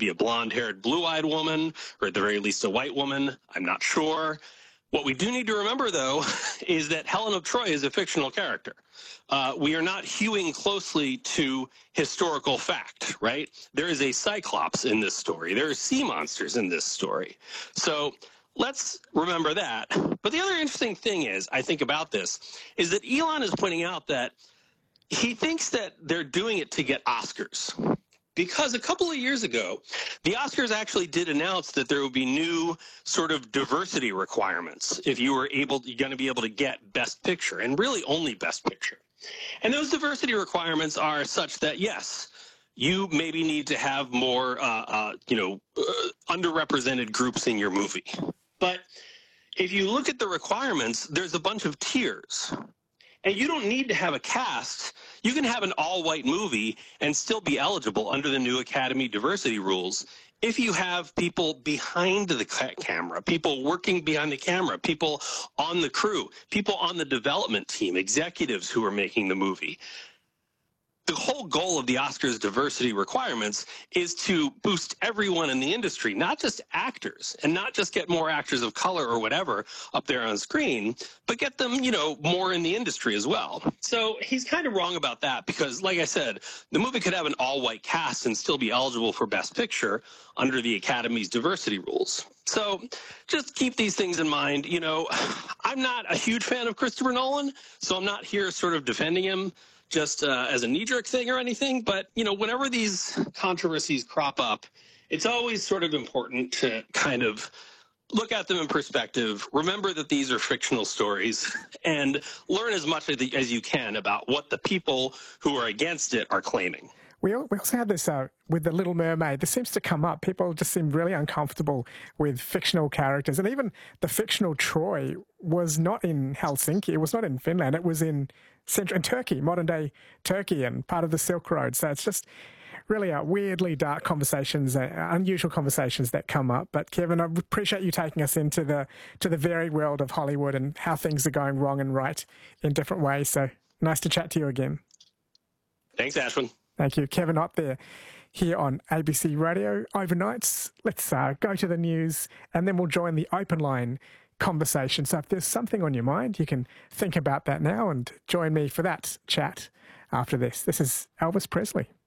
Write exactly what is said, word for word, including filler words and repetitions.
be a blonde-haired, blue-eyed woman, or at the very least a white woman. I'm not sure. What we do need to remember, though, is that Helen of Troy is a fictional character. Uh, we are not hewing closely to historical fact, right? There is a Cyclops in this story. There are sea monsters in this story. So let's remember that. But the other interesting thing is, I think about this, is that Elon is pointing out that he thinks that they're doing it to get Oscars. Because a couple of years ago, the Oscars actually did announce that there would be new sort of diversity requirements if you were able, you're going to be able to get Best Picture, and really only Best Picture. And those diversity requirements are such that, yes, you maybe need to have more, uh, uh, you know, uh, underrepresented groups in your movie. But if you look at the requirements, there's a bunch of tiers. And you don't need to have a cast. You can have an all-white movie and still be eligible under the new Academy diversity rules if you have people behind the ca- camera, people working behind the camera, people on the crew, people on the development team, executives who are making the movie. The whole goal of the Oscars diversity requirements is to boost everyone in the industry, not just actors, and not just get more actors of color or whatever up there on screen, but get them, you know, more in the industry as well. So he's kind of wrong about that because, like I said, the movie could have an all-white cast and still be eligible for Best Picture under the Academy's diversity rules. So just keep these things in mind. You know, I'm not a huge fan of Christopher Nolan, so I'm not here sort of defending him just uh, as a knee-jerk thing or anything, but, you know, whenever these controversies crop up, it's always sort of important to kind of look at them in perspective, remember that these are fictional stories, and learn as much as you can about what the people who are against it are claiming. We also have this uh, with The Little Mermaid. This seems to come up. People just seem really uncomfortable with fictional characters. And even the fictional Troy was not in Helsinki. It was not in Finland. It was in Central in Turkey, modern-day Turkey, and part of the Silk Road. So it's just really uh, weirdly dark conversations, uh, unusual conversations that come up. But Kevin, I appreciate you taking us into the to the varied world of Hollywood and how things are going wrong and right in different ways. So nice to chat to you again. Thanks, Ashwin. Thank you. Kevin Ott there here on A B C Radio Overnights. Let's uh, go to the news and then we'll join the open line conversation. So if there's something on your mind, you can think about that now and join me for that chat after this. This is Elvis Presley.